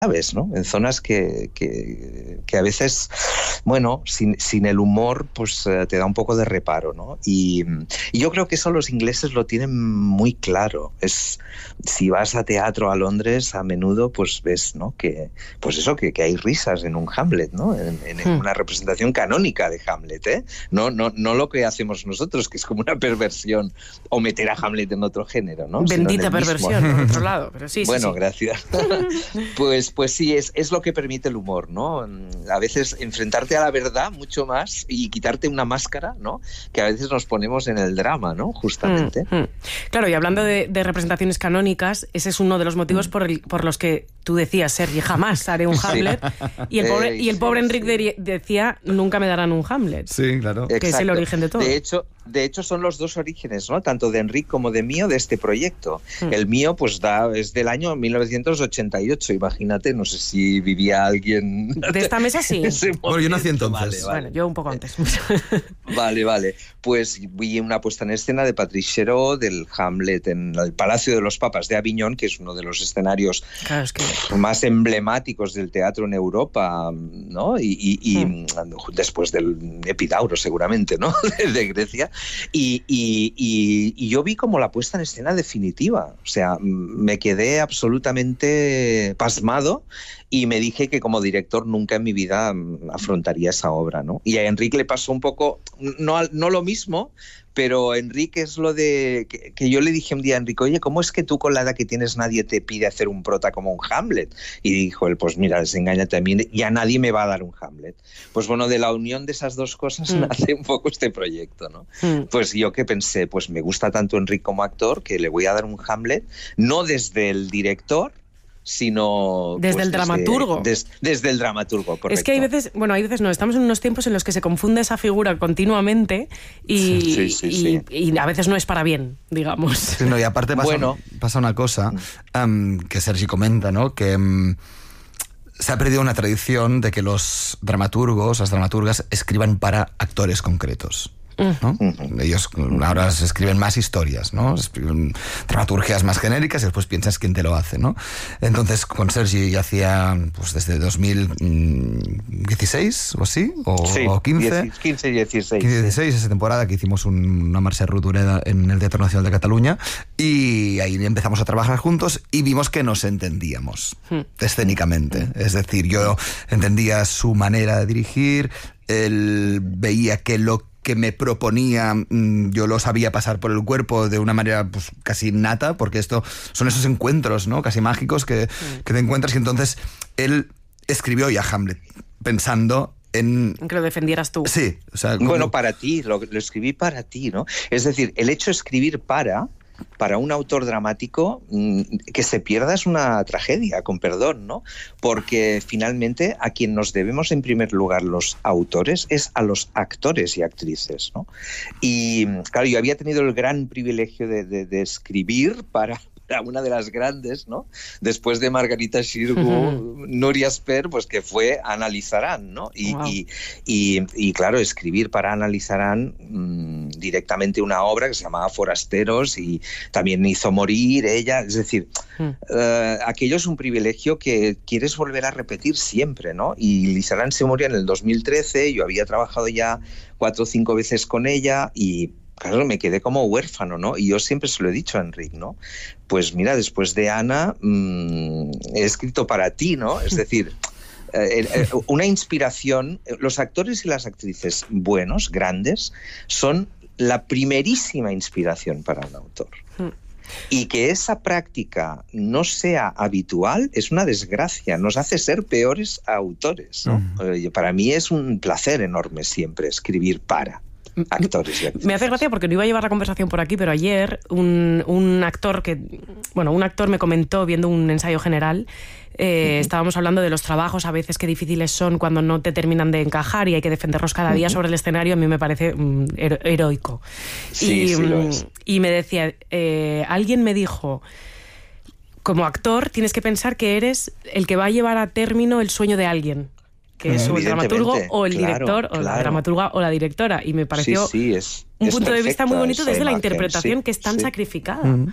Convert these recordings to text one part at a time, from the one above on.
graves, ¿no? En zonas que a veces, bueno, sin el humor, pues te da un poco de reparo, ¿no? Y yo creo que eso los ingleses lo tienen muy claro. Si vas a teatro a Londres, a menudo, pues ves, ¿no? Que hay risas en un Hamlet, ¿no? En una representación canónica de Hamlet, ¿eh? No lo que hacemos nosotros, que es como una perversión, o meter a Hamlet en otro género, ¿no? Bendita perversión, por otro lado. Pero sí, bueno, sí. Gracias. Pues sí, es lo que permite el humor, ¿no? A veces enfrentarte a la verdad mucho más y quitarte una máscara, ¿no? Que a veces nos ponemos en el drama, ¿no? Justamente. Claro, y hablando de representaciones canónicas, ese es uno de los motivos por los que tú decías, Sergi, jamás haré un Hamlet. Sí. Y el pobre Enric decía, nunca me darán un Hamlet. Sí, claro. Que es el origen de todo. De hecho, son los dos orígenes, ¿no? Tanto de Enric como de mío, de este proyecto. El mío, pues es del año 1988, imagínate, no sé si vivía alguien... De esta mesa sí. Bueno, yo nací entonces. Vale. Bueno, yo un poco antes. Vale. Pues vi una puesta en escena de Patrice Chéreau del Hamlet en el Palacio de los Papas de Aviñón, que es uno de los escenarios más emblemáticos del teatro en Europa, ¿no? Y después del Epidauro, seguramente, ¿no? de Grecia. Y yo vi como la puesta en escena definitiva. O sea, me quedé absolutamente pasmado y me dije que como director nunca en mi vida afrontaría esa obra, ¿no? Y a Enric le pasó un poco, no lo mismo, pero Enric es lo de que yo le dije un día a Enric, oye, ¿cómo es que tú con la edad que tienes nadie te pide hacer un prota como un Hamlet? Y dijo él, pues mira, desengáñate a mí, ya nadie me va a dar un Hamlet. Pues bueno, de la unión de esas dos cosas nace un poco este proyecto, ¿no? Pues yo que pensé, pues me gusta tanto Enric como actor que le voy a dar un Hamlet, no desde el director, sino desde el dramaturgo. Desde el dramaturgo, correcto. Es que hay veces no, estamos en unos tiempos en los que se confunde esa figura continuamente y a veces no es para bien, digamos. Sí, no, y aparte pasa una cosa que Sergi comenta, ¿no? Que se ha perdido una tradición de que los dramaturgos, las dramaturgas, escriban para actores concretos, ¿no? Ellos ahora escriben más historias, ¿no? Escriben dramaturgias más genéricas y después piensas quién te lo hace, ¿no? Entonces con Sergi hacía pues desde 2016 o así, o 15. 15-16. Esa temporada que hicimos una marcha Rodoreda en el Teatro Nacional de Cataluña, y ahí empezamos a trabajar juntos y vimos que nos entendíamos escénicamente. Es decir, yo entendía su manera de dirigir, él veía que lo que me proponía yo lo sabía pasar por el cuerpo de una manera pues casi innata, porque esto son esos encuentros, ¿no? Casi mágicos que te encuentras, y entonces él escribió ya Hamlet pensando en que lo defendieras tú. Sí, o sea, bueno, para ti, lo escribí para ti, ¿no? Es decir, el hecho de escribir para un autor dramático, que se pierda es una tragedia, con perdón, ¿no? Porque finalmente a quien nos debemos en primer lugar los autores es a los actores y actrices, ¿no? Y claro, yo había tenido el gran privilegio de escribir para una de las grandes, ¿no? Después de Margarita Xirgu, Núria Espert, pues que fue Ana Lizaran, ¿no? Y claro, escribir para Ana Lizaran directamente una obra que se llamaba Forasteros, y también hizo Morir ella, es decir, aquello es un privilegio que quieres volver a repetir siempre, ¿no? Y Lizaran se murió en el 2013, yo había trabajado ya 4 o 5 veces con ella y claro, me quedé como huérfano, ¿no? Y yo siempre se lo he dicho a Enric, ¿no? Pues mira, después de Ana, he escrito para ti, ¿no? Es decir, una inspiración. Los actores y las actrices buenos, grandes, son la primerísima inspiración para un autor. Y que esa práctica no sea habitual es una desgracia, nos hace ser peores autores, ¿no? Para mí es un placer enorme siempre escribir para actores y actrices. Me hace gracia porque no iba a llevar la conversación por aquí, pero ayer un actor me comentó viendo un ensayo general. Estábamos hablando de los trabajos a veces, qué difíciles son cuando no te terminan de encajar y hay que defenderlos cada día sobre el escenario. A mí me parece heroico. Sí, sí lo es. Y me decía, alguien me dijo, como actor tienes que pensar que eres el que va a llevar a término el sueño de alguien, que es o el dramaturgo o el director, o la dramaturga o la directora. Y me pareció un punto de vista muy bonito desde la interpretación, que es tan sacrificada.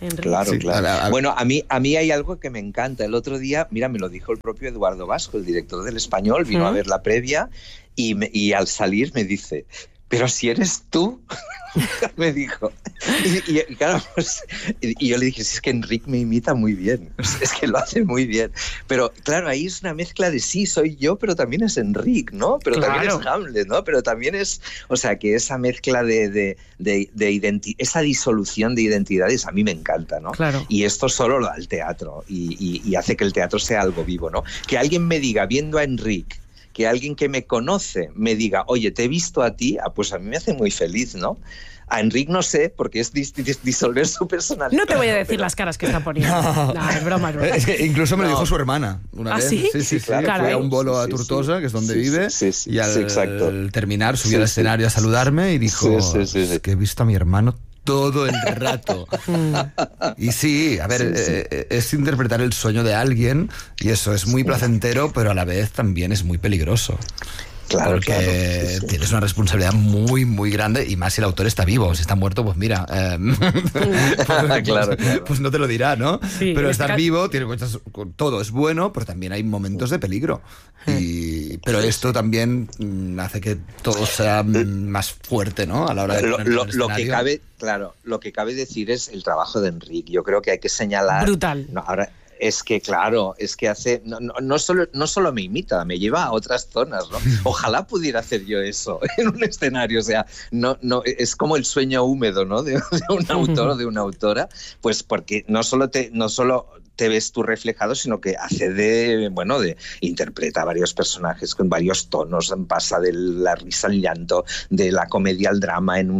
Enrique. Claro, Sí, claro. Bueno, a mí hay algo que me encanta. El otro día, mira, me lo dijo el propio Eduardo Vasco, el director del Español, vino a ver la previa y al salir me dice, pero si eres tú, me dijo. Y claro, pues, y yo le dije, si es que Enric me imita muy bien, es que lo hace muy bien. Pero claro, ahí es una mezcla de sí, soy yo, pero también es Enric, ¿no? Pero también es Hamlet, ¿no? Pero también es, o sea, que esa mezcla de esa disolución de identidades a mí me encanta, ¿no? Claro. Y esto solo lo da el teatro y hace que el teatro sea algo vivo, ¿no? Que alguien me diga, viendo a Enric, que alguien que me conoce me diga, oye, te he visto a ti, pues a mí me hace muy feliz, ¿no? A Enric no sé, porque es disolver su personalidad. No te voy a decir las caras que está poniendo. No, es broma, es broma. Es que incluso me lo dijo su hermana una vez. ¿Sí? Sí, claro. Fue a un bolo a Tortosa, que es donde vive, y al terminar subió al escenario a saludarme y dijo, es que he visto a mi hermano todo el rato. Y sí, a ver, es interpretar el sueño de alguien y eso es muy placentero, pero a la vez también es muy peligroso. Claro, porque tienes una responsabilidad muy, muy grande, y más si el autor está vivo. Si está muerto, pues mira, claro. Pues no te lo dirá, ¿no? Sí, pero estar vivo, todo es bueno, pero también hay momentos de peligro. Pero esto también hace que todo sea más fuerte, ¿no? A la hora de lo que cabe decir es el trabajo de Enric. Yo creo que hay que señalar. Brutal. No, ahora, es que claro, es que hace no solo me imita, me lleva a otras zonas, ¿no? Ojalá pudiera hacer yo eso en un escenario, o sea, no es como el sueño húmedo, ¿no? De un autor o de una autora, pues porque no solo te ves tú reflejado, sino que interpreta varios personajes con varios tonos, pasa de la risa al llanto, de la comedia al drama en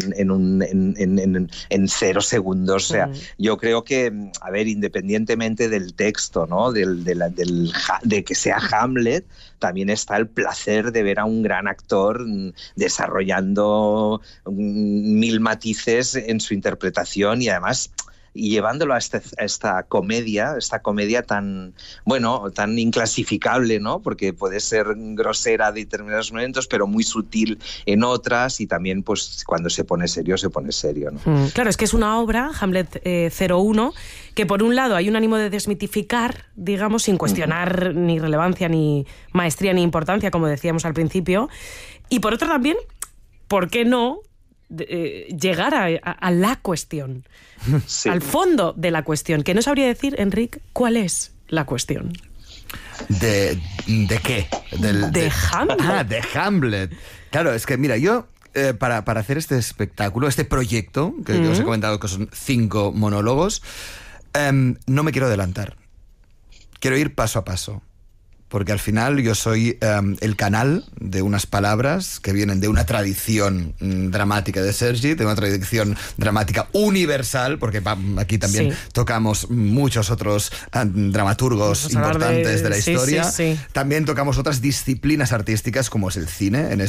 0 segundos. O sea, yo creo que, a ver, independientemente del texto, ¿no? de que sea Hamlet, también está el placer de ver a un gran actor desarrollando 1000 matices en su interpretación y además llevándolo a esta comedia tan inclasificable, ¿no? Porque puede ser grosera en determinados momentos, pero muy sutil en otras, y también pues cuando se pone serio, ¿no? Claro, es que es una obra, Hamlet 01, que por un lado hay un ánimo de desmitificar, digamos, sin cuestionar ni relevancia, ni maestría, ni importancia, como decíamos al principio, y por otro también, ¿por qué no llegar a la cuestión, al fondo de la cuestión? Que no sabría decir, Enric, ¿cuál es la cuestión? ¿De qué? De Hamlet. De Hamlet. Claro, es que mira, yo para hacer este espectáculo, este proyecto, que os he comentado que son 5 monólogos, no me quiero adelantar. Quiero ir paso a paso. Porque al final yo soy el canal de unas palabras que vienen de una tradición dramática de Sergi, de una tradición dramática universal, porque aquí también tocamos muchos otros dramaturgos importantes de la historia. Sí. También tocamos otras disciplinas artísticas, como es el cine, en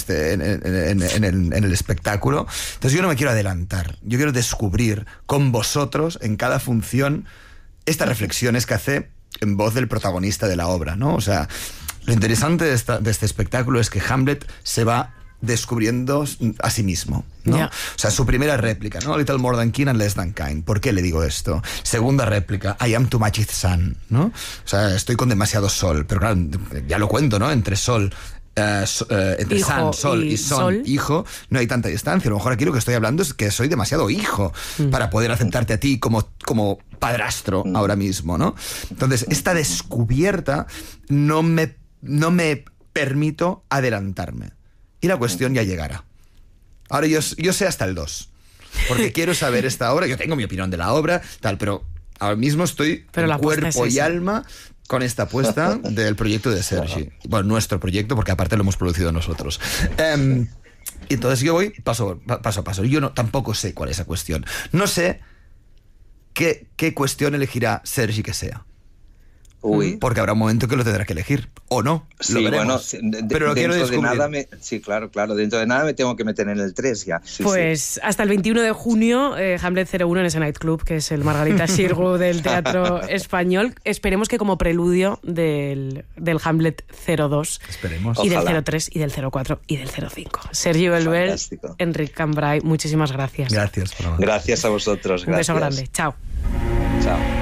el espectáculo. Entonces yo no me quiero adelantar. Yo quiero descubrir con vosotros, en cada función, estas reflexiones que hace en voz del protagonista de la obra, ¿no? O sea, lo interesante de este espectáculo es que Hamlet se va descubriendo a sí mismo, ¿no? Yeah. O sea, su primera réplica, ¿no? Little more than king and less than kind. ¿Por qué le digo esto? Segunda réplica, I am too much sun, ¿no? O sea, estoy con demasiado sol. Pero claro, ya lo cuento, ¿no? Entre sol... entre hijo, sol y son, hijo, no hay tanta distancia. A lo mejor aquí lo que estoy hablando es que soy demasiado hijo para poder aceptarte a ti como padrastro ahora mismo, ¿no? Entonces, esta descubierta no me permito adelantarme. Y la cuestión ya llegará. Ahora yo sé hasta el 2, porque quiero saber esta obra. Yo tengo mi opinión de la obra, tal, pero ahora mismo estoy en cuerpo y alma con esta apuesta del proyecto de Sergi. Bueno, nuestro proyecto, porque aparte lo hemos producido nosotros. Entonces yo voy paso a paso. Yo tampoco sé cuál es la cuestión. No sé qué cuestión elegirá Sergi que sea. Porque habrá un momento que lo tendrá que elegir, o no. Sí, lo veremos. Bueno, pero lo quiero descubrir. Sí, claro. Dentro de nada me tengo que meter en el 3 ya. Sí. Hasta el 21 de junio, Hamlet 01 en ese nightclub, que es el Margarita Xirgu del teatro español. Esperemos que como preludio del Hamlet 02. Esperemos. Y Ojalá. del 03, y del 04, y del 05. Sergi Belbel, Enric Cambray, muchísimas gracias. Gracias. Gracias a vosotros. Un beso grande. Chao. Chao.